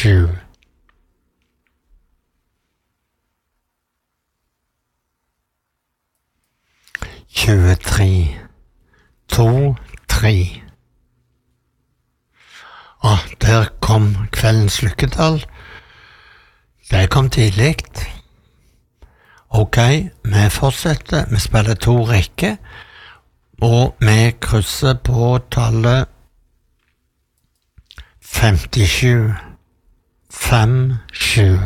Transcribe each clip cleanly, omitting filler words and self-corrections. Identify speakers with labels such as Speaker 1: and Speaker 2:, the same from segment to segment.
Speaker 1: 7 23 2 3 der kom kveldens lykketall. Det kom tidlig. Ok, vi fortsetter. Vi spiller 2 rekker, og vi krysser på tallet 57 5 7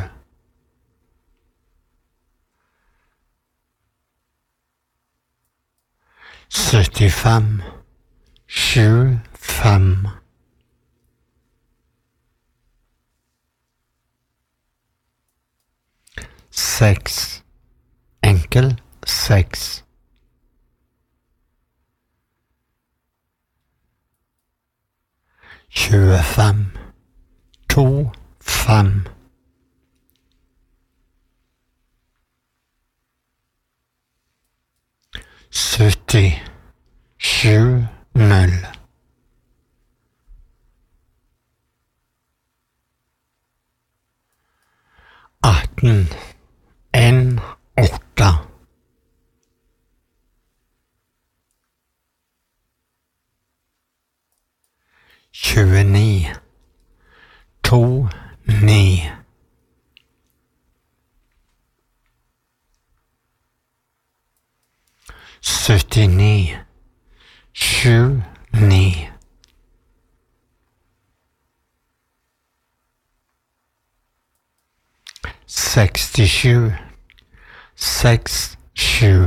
Speaker 1: 75 7 5 6 enkel 6 25 2 5 70 7 0 18 1 8 29 2 9 79 7 9 67 6 7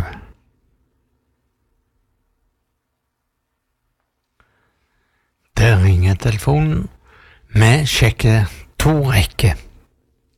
Speaker 1: Der ringer telefonen. Vi sjekker 2 rekker.